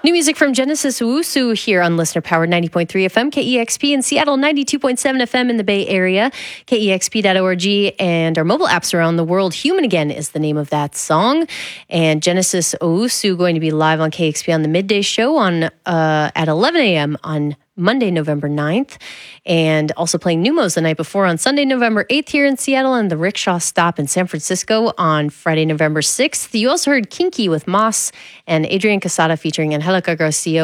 New music from Genesis Owusu here on Listener Powered 90.3 FM, KEXP in Seattle, 92.7 FM in the Bay Area, KEXP.org, and our mobile apps around the world. Human Again is the name of that song. And Genesis Owusu going to be live on KEXP on the midday show at 11 a.m. on Monday, November 9th, and also playing Numos the night before on Sunday, November 8th here in Seattle, and the Rickshaw Stop in San Francisco on Friday, November 6th. You also heard Kinky with Moss and Adrian Casada featuring Angelica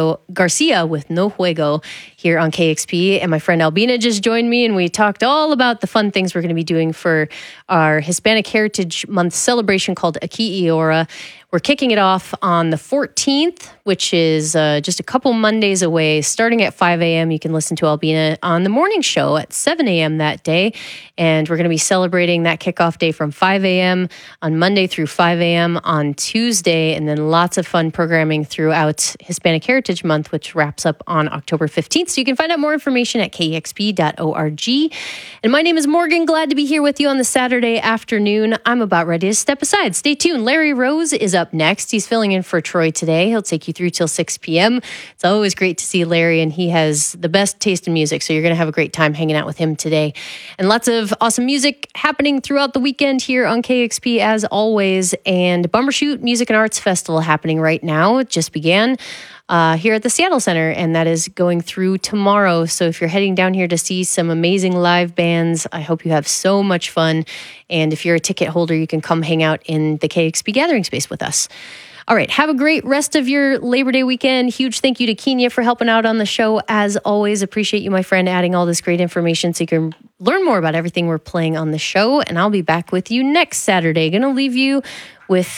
Garcia with No Juego here on KXP. And my friend Albina just joined me, and we talked all about the fun things we're going to be doing for our Hispanic Heritage Month celebration called Aquí y Ahora. We're kicking it off on the 14th, which is just a couple Mondays away. Starting at 5 a.m., you can listen to Albina on the morning show at 7 a.m. that day. And we're going to be celebrating that kickoff day from 5 a.m. on Monday through 5 a.m. on Tuesday. And then lots of fun programming throughout Hispanic Heritage Month, which wraps up on October 15th. So you can find out more information at kexp.org. And my name is Morgan. Glad to be here with you on the Saturday afternoon. I'm about ready to step aside. Stay tuned. Larry Rose is up next. He's filling in for Troy today. He'll take you through till 6 p.m. It's always great to see Larry, and he has the best taste in music, so you're going to have a great time hanging out with him today. And lots of awesome music happening throughout the weekend here on KXP as always. And Bumbershoot Music and Arts Festival happening right now. It just began here at the Seattle Center, and that is going through tomorrow. So if you're heading down here to see some amazing live bands, I hope you have so much fun. And if you're a ticket holder, you can come hang out in the KXP gathering space with us. All right, have a great rest of your Labor Day weekend. Huge thank you to Kenya for helping out on the show. As always, appreciate you, my friend, adding all this great information so you can learn more about everything we're playing on the show. And I'll be back with you next Saturday. Going to leave you with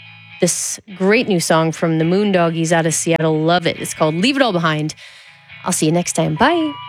this great new song from the Moondoggies out of Seattle. Love it. It's called Leave It All Behind. I'll see you next time. Bye.